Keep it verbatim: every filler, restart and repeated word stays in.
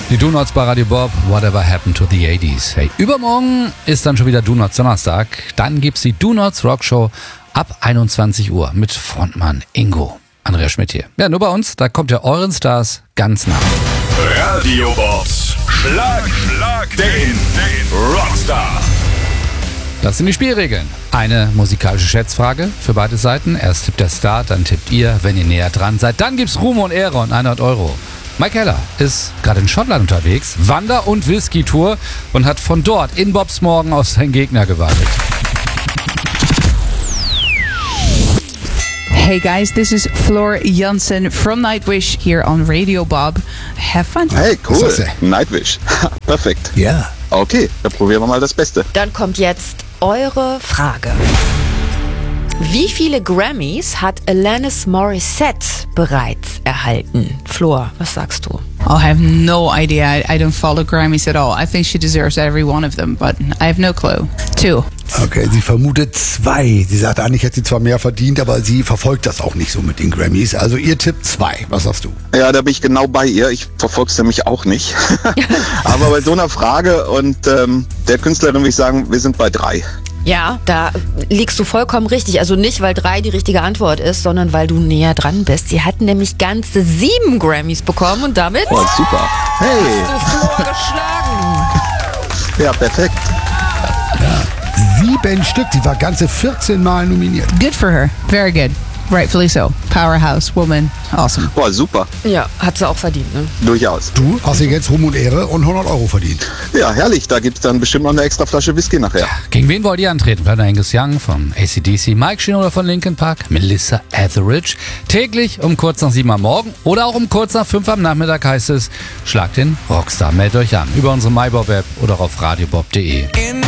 Die Do-Nots bei Radio Bob, Whatever Happened to the eighties. Hey, übermorgen ist dann schon wieder Do-Nots Donnerstag. Dann gibt's die Do-Nots Rockshow ab einundzwanzig Uhr mit Frontmann Ingo. Andreas Schmidt hier. Ja, nur bei uns, da kommt ihr euren Stars ganz nah. Radio Bobs Schlag, Schlag den, den Rockstar. Das sind die Spielregeln. Eine musikalische Schätzfrage für beide Seiten. Erst tippt der Star, dann tippt ihr, wenn ihr näher dran seid. Dann gibt's Ruhm und Ehre und hundert Euro. Mike Heller ist gerade in Schottland unterwegs, Wander- und Whisky-Tour und hat von dort in Bobs Morgen auf seinen Gegner gewartet. Hey guys, this is Floor Jansen from Nightwish here on Radio Bob. Have fun. Hey, cool. Nightwish. Perfekt. Ja. Okay, dann probieren wir mal das Beste. Dann kommt jetzt eure Frage. Wie viele Grammys hat Alanis Morissette bereits erhalten? Flor, was sagst du? I have no idea. I, I don't follow Grammys at all. I think she deserves every one of them, but I have no clue. Two. Okay, sie vermutet zwei. Sie sagt, eigentlich hätte sie zwar mehr verdient, aber sie verfolgt das auch nicht so mit den Grammys. Also ihr Tipp zwei. Was sagst du? Ja, da bin ich genau bei ihr. Ich verfolge es nämlich auch nicht. Aber bei so einer Frage und ähm, der Künstlerin würde ich sagen, wir sind bei drei. Ja, da liegst du vollkommen richtig. Also nicht, weil drei die richtige Antwort ist, sondern weil du näher dran bist. Sie hatten nämlich ganze sieben Grammys bekommen und damit Oh, super. Hey. hast du Flor geschlagen. Ja, perfekt. Sieben Stück. Sie war ganze vierzehn Mal nominiert. Good for her. Very good. Rightfully so. Powerhouse woman. Awesome. Boah, super. Ja, hat sie auch verdient, ne? Durchaus. Du hast dir jetzt Ruhm und Ehre und hundert Euro verdient. Ja, herrlich. Da gibt's dann bestimmt noch eine extra Flasche Whisky nachher. Gegen wen wollt ihr antreten? Vladimir Angus Young von A C D C, Mike Shinoda von Linkin Park, Melissa Etheridge. Täglich um kurz nach sieben am Morgen oder auch um kurz nach fünf am Nachmittag heißt es, schlagt den Rockstar. Meldet euch an über unsere MyBob-App oder auf radiobob punkt de.